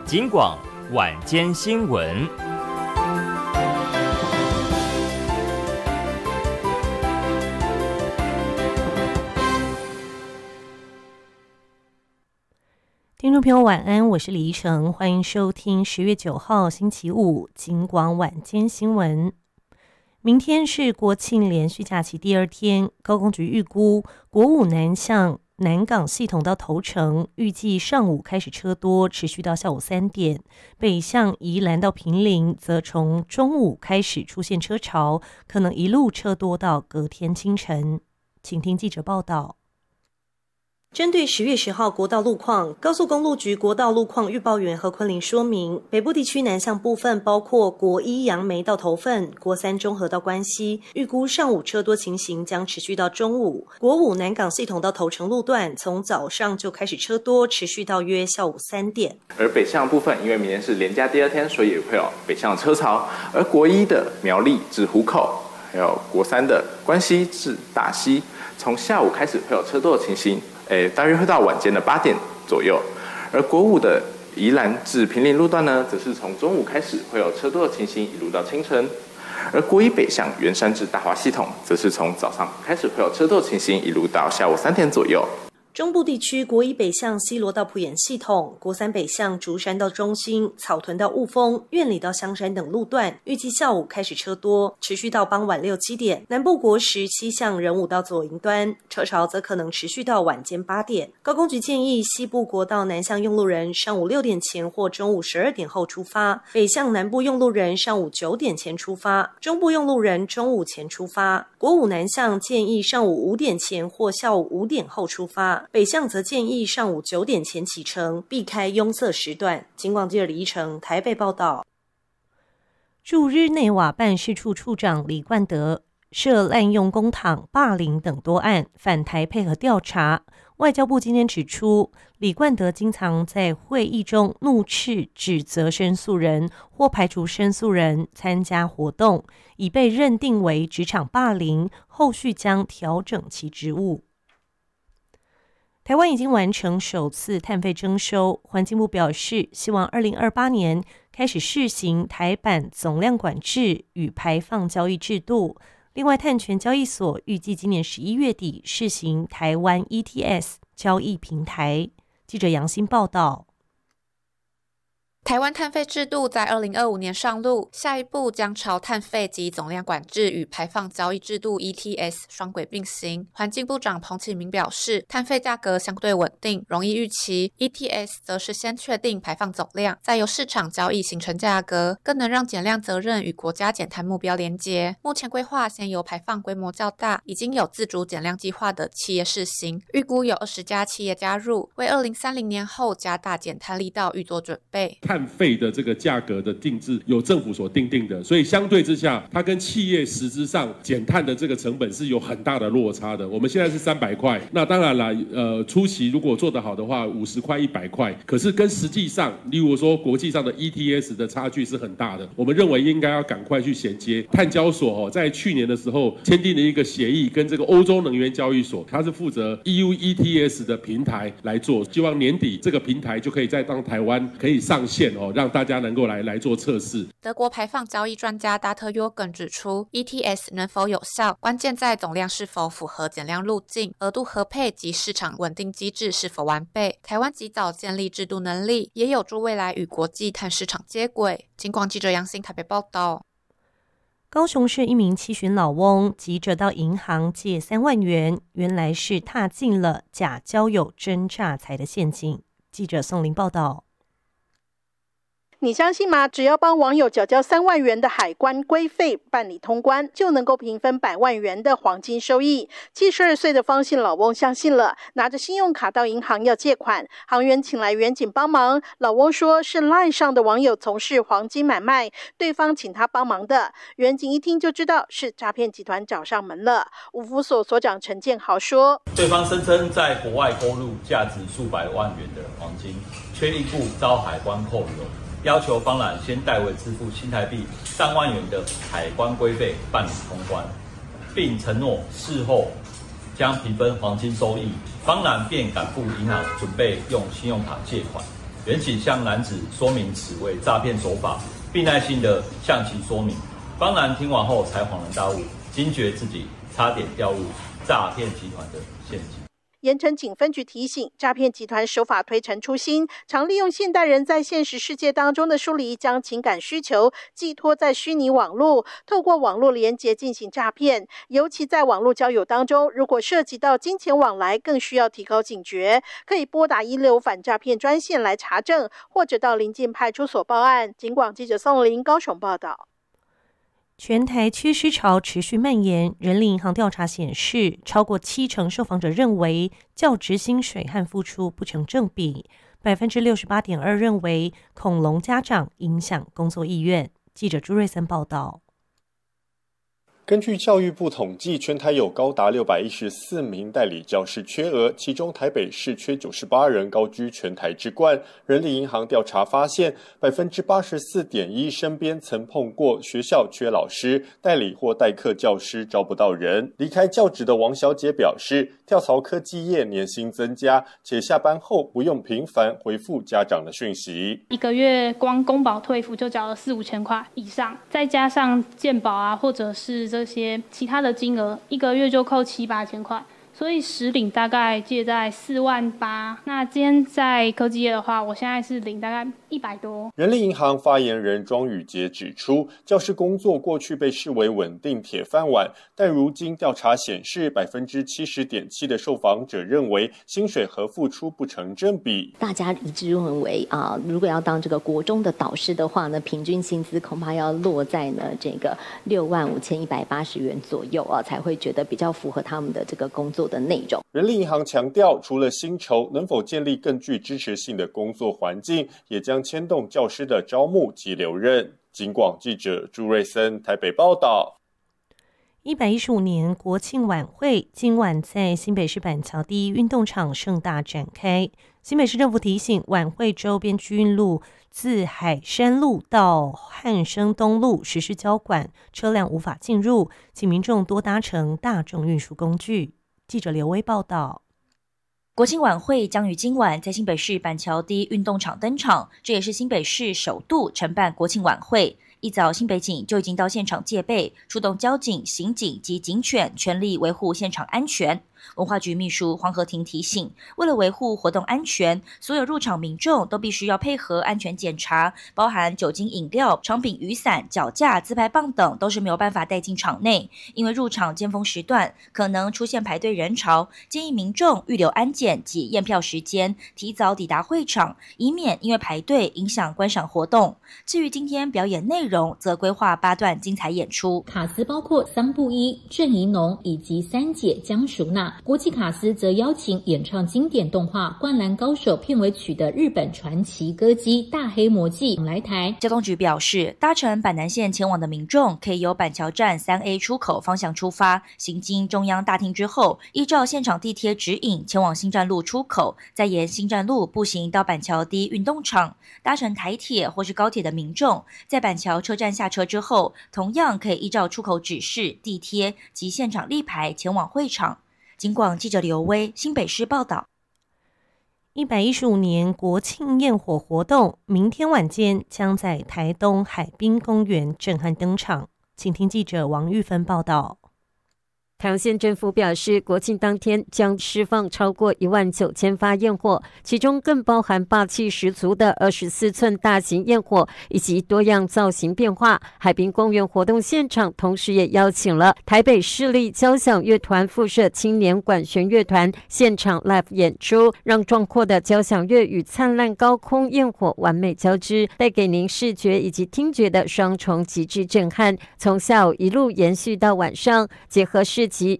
警广晚间新闻。 听众朋友晚安，我是李怡诚，欢迎收听10月9号星期五警广晚间新闻。明天是国庆连续假期第二天，高公局预估国五南向南港系统到头城，预计上午开始车多，持续到下午3点；北向宜兰到坪林，则从中午开始出现车潮，可能一路车多到隔天清晨。请听记者报道。针对10月10号国道路况，高速公路局国道路况预报员何昆凌说明，北部地区南向部分包括国一杨梅到头份、国三中和到关西，预估上午车多情形将持续到中午。国五南港系统到头城路段，从早上就开始车多，持续到约下午3点。 而北向部分，因为明天是连假第二天，所以也会有北向的车潮。而国一的苗栗至湖口，还有国三的关西至大溪，从下午开始会有车多的情形。大约会到晚间的8点左右，而国五的宜兰至坪林路段呢，则是从中午开始会有车多的情形，一路到清晨。而国一北向圆山至大华系统，则是从早上开始会有车多的情形，一路到下午3点左右。 中部地区国一北向西螺到埔盐系统，国三北向竹山到中心、草屯到雾峰、苑里到香山等路段，预计下午开始车多，持续到傍晚6、7点。南部国十西向仁武到左营端，车潮则可能持续到晚间8点。高公局建议西部国道南向用路人上午6点前或中午12点后出发，北向南部用路人上午9点前出发，中部用路人中午前出发。国五南向建议上午5点前或下午5点后出发。北向则建议上午9点前启程，避开拥塞时段。警广记者李怡诚台北报道。驻日内瓦办事处处长李冠德涉滥用公帑、霸凌等多案，返台配合调查。外交部今天指出，李冠德经常在会议中怒斥、指责申诉人或排除申诉人参加活动，已被认定为职场霸凌，后续将调整其职务。台湾已经完成首次碳费征收，环境部表示，希望2028年开始试行台版总量管制与排放交易制度。另外，碳权交易所预计今年11月底试行台湾 ETS 交易平台。记者杨欣报道。 台湾碳费制度在2025年上路，下一步将朝碳费及总量管制与排放交易制度 ETS 双轨并行。环境部长彭启明表示，碳费价格相对稳定，容易预期 ，ETS 则是先确定排放总量，再由市场交易形成价格，更能让减量责任与国家减碳目标连结。目前规划先由排放规模较大、已经有自主减量计划的企业试行，预估有20家企业加入，为2030年后加大减碳力道预做准备。 碳费的这个价格的定制由政府所定的，所以相对之下，它跟企业实质上减碳的这个成本是有很大的落差的。我们现在是300块，那当然了，初期如果做得好的话，50块、100块，可是跟实际上，例如说国际上的 ETS 的差距是很大的。我们认为应该要赶快去衔接。碳交所在去年的时候签订了一个协议，跟这个欧洲能源交易所，它是负责 EU ETS 的平台来做，希望年底这个平台就可以再让台湾可以上线。让大家能够来做测试。 德国排放交易专家达特约根指出 ，ETS 能否有效，关键在总量是否符合减量路径、额度合配及市场稳定机制是否完备。台湾及早建立制度能力，也有助未来与国际碳市场接轨。警广记者杨欣台北报道。 高雄市一名七旬老翁急着到银行借3万元，原来是踏进了假交友真诈财的陷阱。记者宋林报道。 你相信吗？只要帮网友缴交3万元的海关规费办理通关，就能够平分100万元的黄金收益。72岁的方姓老翁相信了，拿着信用卡到银行要借款，行员请来员警帮忙。老翁说是 LINE 上的网友从事黄金买卖，对方请他帮忙的。员警一听就知道是诈骗集团找上门了。五福所所长陈建豪说， 对方声称在国外购入价值数百万元的黄金，却因故遭海关扣留，要求方然先代为支付新台币3万元的海关规费办理通关，并承诺事后将平分黄金收益。方然便赶赴银行准备用信用卡借款， 原请向男子说明此为诈骗手法，并耐心地向其说明。方然听完后才恍然大悟，惊觉自己差点掉入诈骗集团的陷阱。 盐埕警分局提醒，诈骗集团手法推陈出新，常利用现代人在现实世界当中的疏离，将情感需求寄托在虚拟网络，透过网络连结进行诈骗。尤其在网络交友当中，如果涉及到金钱往来，更需要提高警觉，可以拨打165反诈骗专线来查证，或者到邻近派出所报案。警广记者宋林高雄报道。 全台缺失潮持续蔓延，人力银行调查显示，超过70%受访者认为教职薪水和付出不成正比，68.2%认为恐龙家长影响工作意愿。记者朱瑞森报道。 根据教育部统计，全台有高达614名代理教师缺额，其中台北市缺98人，高居全台之冠。人力银行调查发现，84.1%身边曾碰过学校缺老师，代理或代课教师招不到人。离开教职的王小姐表示，跳槽科技业年薪增加，且下班后不用频繁回复家长的讯息。 一个月光公保退抚就缴了4-5千块以上，再加上健保啊，或者是这些其他的金额，一个月就扣7-8千块，所以实领大概介在48000。那今天在科技业的话，我现在是领大概100多。 人力银行发言人庄宇杰指出，教师工作过去被视为稳定铁饭碗，但如今调查显示，70.7%的受访者认为薪水和付出不成正比。 大家一致认为如果要当这个国中的导师的话呢，平均薪资恐怕要落在呢这个65180元左右才会觉得比较符合他们的这个工作的内容。 人力银行强调，除了薪酬，能否建立更具支持性的工作环境，也将牵动教师的招募及留任。警广记者朱瑞森台北报道。 115年国庆晚会今晚在新北市板桥第一运动场盛大展开。新北市政府提醒，晚会周边区运路自海山路到汉生东路实施交管，车辆无法进入，请民众多搭乘大众运输工具。记者刘威报道。 国庆晚会将于今晚在新北市板桥第一运动场登场，这也是新北市首度承办国庆晚会。一早，新北警就已经到现场戒备，出动交警、刑警及警犬，全力维护现场安全。文化局秘书黄和婷提醒，为了维护活动安全，所有入场民众都必须要配合安全检查，包含酒精饮料、长柄雨伞、脚架、自拍棒等都是没有办法带进场内。因为入场尖峰时段可能出现排队人潮，建议民众预留安检及验票时间，提早抵达会场，以免因为排队影响观赏活动。至于今天表演内容，则规划8段精彩演出， 卡司包括桑布伊、郑怡农以及三姐江淑娜。国际卡司则邀请演唱经典动画《灌篮高手》片尾曲的日本传奇歌姬大黑魔纪来台。 交通局表示，搭乘板南线前往的民众可以由板桥站3A 出口方向出发，行经中央大厅之后，依照现场地贴指引前往新站路出口，再沿新站路步行到板桥第一运动场。搭乘台铁或是高铁的民众，在板桥车站下车之后，同样可以依照出口指示、地贴及现场立牌前往会场。警广记者刘威新北市报道。 115年国庆焰火活动明天晚间将在台东海滨公园震撼登场，请听记者王玉芬报道。 台阳县政府表示，国庆当天将释放超过19000发焰火，其中更包含霸气十足的24寸大型焰火以及多样造型变化。海滨公园活动现场同时也邀请了台北市立交响乐团附设青年管弦乐团现场 live 演出，让壮阔的交响乐与灿烂高空焰火完美交织，带给您视觉以及听觉的双重极致震撼。从下午一路延续到晚上，结合市集